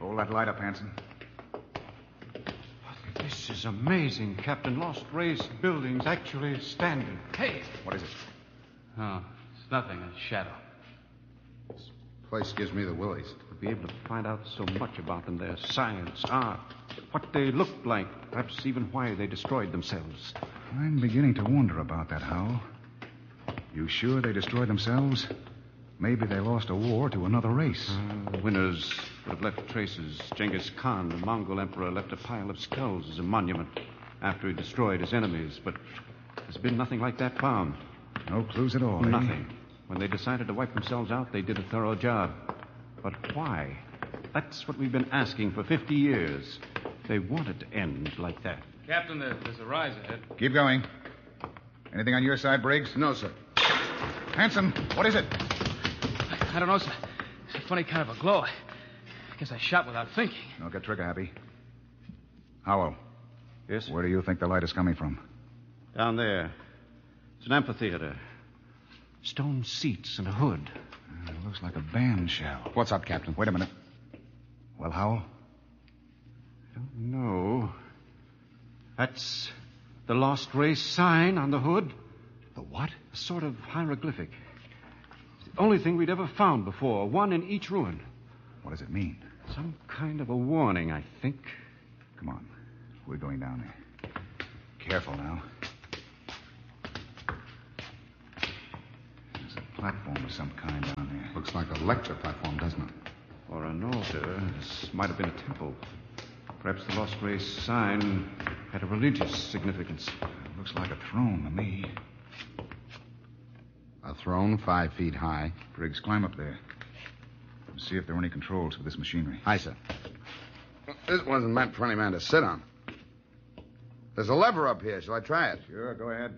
Hold that light up, Hanson. This is amazing, Captain. Lost Race buildings actually standing. Hey! What is it? Oh, it's nothing. A shadow. This place gives me the willies. To be able to find out so much about them, their science, art, what they looked like, perhaps even why they destroyed themselves. I'm beginning to wonder about that, Howell. You sure they destroyed themselves? Maybe they lost a war to another race. The winners would have left traces. Genghis Khan, the Mongol emperor, left a pile of skulls as a monument after he destroyed his enemies. But there's been nothing like that found. No clues at all, Nothing. When they decided to wipe themselves out, they did a thorough job. But why? That's what we've been asking for 50 years. They wanted to end like that. Captain, there's a rise ahead. Keep going. Anything on your side, Briggs? No, sir. Hanson, what is it? I don't know, sir. It's a funny kind of a glow. I guess I shot without thinking. Don't get trigger happy. Howell. Yes? Where do you think the light is coming from? Down there. It's an amphitheater. Stone seats and a hood. It looks like a band shell. What's up, Captain? Wait a minute. Well, Howell? I don't know. That's the Lost Race sign on the hood. The what? A sort of hieroglyphic. It's the only thing we'd ever found before. One in each ruin. What does it mean? Some kind of a warning, I think. Come on. We're going down there. Careful now. There's a platform of some kind down there. Looks like a lecture platform, doesn't it? Or an altar. This might have been a temple. Perhaps the Lost Race sign had a religious significance. It looks like a throne to me. A throne 5 feet high. Briggs, climb up there. And see if there are any controls for this machinery. Aye, sir. This wasn't meant for any man to sit on. There's a lever up here. Shall I try it? Sure, go ahead.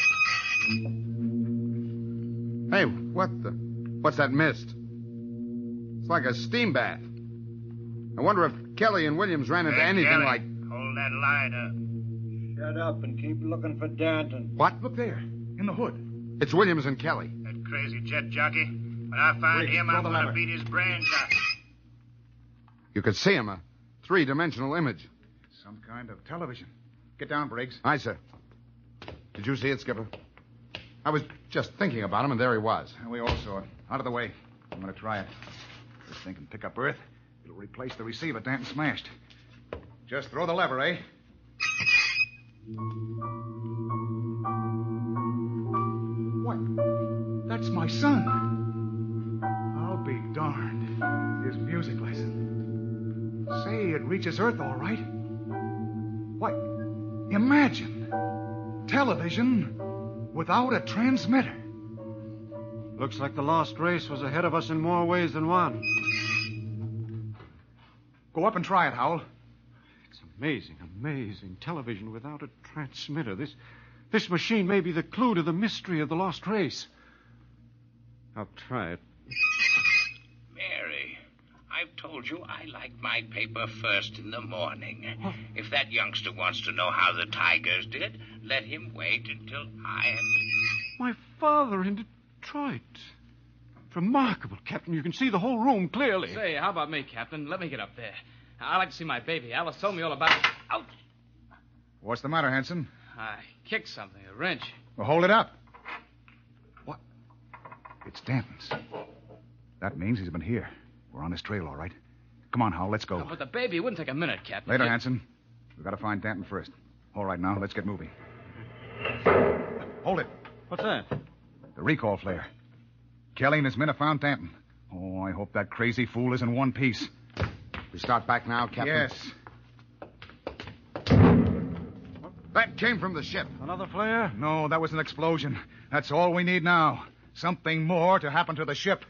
Hey, what's that mist? It's like a steam bath. I wonder if Kelly and Williams ran into anything Kelly, like... hold that light up. Shut up and keep looking for Danton. What? Look there, in the hood. It's Williams and Kelly. That crazy jet jockey. When I find Briggs, him, throw I'm the going to lever. beat his brains out. You could see him, a 3-dimensional image. Some kind of television. Get down, Briggs. Aye, sir. Did you see it, Skipper? I was just thinking about him, and there he was. We all saw it. Out of the way. I'm going to try it. This thing can pick up Earth. It'll replace the receiver Danton smashed. Just throw the lever, eh? What? That's my son. I'll be darned. His music lesson. Say, it reaches Earth all right. Why, imagine. Television without a transmitter. Looks like the Lost Race was ahead of us in more ways than one. Go up and try it, Howell. It's amazing, amazing. Television without a transmitter. This machine may be the clue to the mystery of the Lost Race. I'll try it. Mary, I've told you I like my paper first in the morning. If that youngster wants to know how the Tigers did, let him wait until I am... My father in Detroit. Remarkable, Captain. You can see the whole room clearly. Say, how about me, Captain? Let me get up there. I'd like to see my baby. Alice told me all about it. Ouch! What's the matter, Hanson? I kicked something, a wrench. Well, hold it up. What? It's Danton's. That means he's been here. We're on his trail, all right. Come on, Howell, let's go. Oh, but the baby wouldn't take a minute, Captain. Later, Hanson. We've got to find Danton first. All right, now, let's get moving. Hold it. What's that? The recall flare. Kelly and his men have found Danton. Oh, I hope that crazy fool is in one piece. We start back now, Captain? Yes. That came from the ship. Another flare? No, that was an explosion. That's all we need now. Something more to happen to the ship.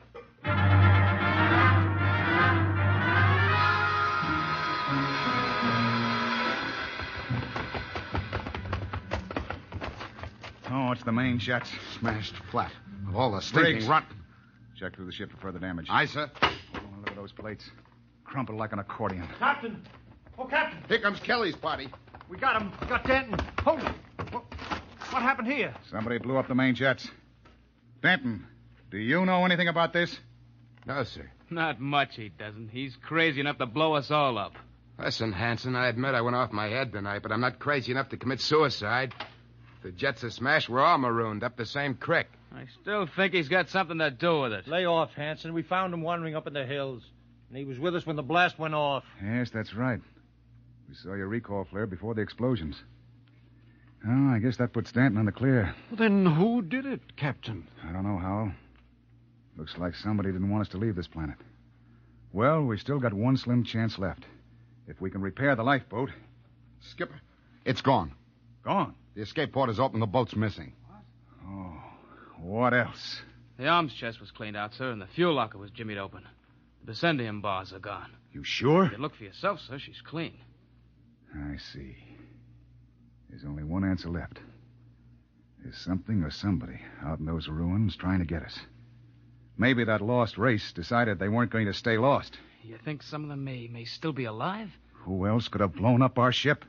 Oh, it's the main jets. Smashed flat. Of all the stinking Briggs. rot. Check through the ship for further damage. Aye, sir. Oh, look at those plates. Crumpled like an accordion. Captain! Oh, Captain! Here comes Kelly's party. We got him. We got Danton. Hold it. What happened here? Somebody blew up the main jets. Danton, do you know anything about this? No, sir. Not much he doesn't. He's crazy enough to blow us all up. Listen, Hanson, I admit I went off my head tonight, but I'm not crazy enough to commit suicide. If the jets are smashed, we're all marooned up the same creek. I still think he's got something to do with it. Lay off, Hanson. We found him wandering up in the hills. And he was with us when the blast went off. Yes, that's right. We saw your recall flare before the explosions. Oh, I guess that put Stanton in the clear. Well, then who did it, Captain? I don't know, Howell. Looks like somebody didn't want us to leave this planet. Well, we still got one slim chance left. If we can repair the lifeboat. Skipper, it's gone. Gone. The escape port is open. The boat's missing. Oh, what else? The arms chest was cleaned out, sir, and the fuel locker was jimmied open. The Bessendium bars are gone. You sure? You can look for yourself, sir. She's clean. I see. There's only one answer left. There's something or somebody out in those ruins trying to get us. Maybe that lost race decided they weren't going to stay lost. You think some of them may still be alive? Who else could have blown up our ship?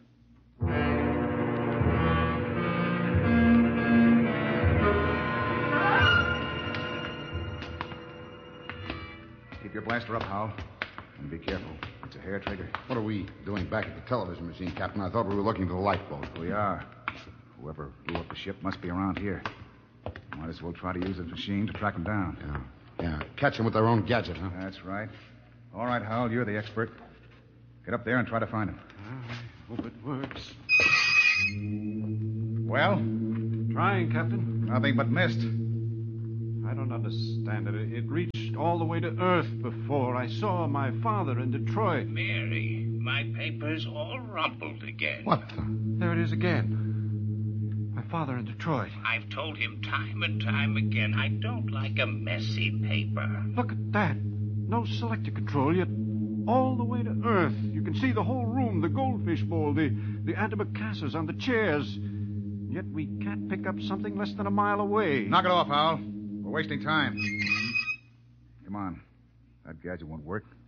Keep your blaster up, Howell. And be careful. It's a hair trigger. What are we doing back at the television machine, Captain? I thought we were looking for the lifeboat. We are. Whoever blew up the ship must be around here. Might as well try to use the machine to track them down. Yeah. Catch them with their own gadget, huh? That's right. All right, Howell, you're the expert. Get up there and try to find him. I hope it works. Well? Trying, Captain. Nothing but mist. I don't understand it. It reached all the way to Earth before. I saw my father in Detroit. Mary, my paper's all rumpled again. What the? There it is again. My father in Detroit. I've told him time and time again I don't like a messy paper. Look at that. No selector control, yet all the way to Earth. You can see the whole room, the goldfish bowl, the antimacassars on the chairs. Yet we can't pick up something less than a mile away. Knock it off, Howell. We're wasting time. Come on. That gadget won't work.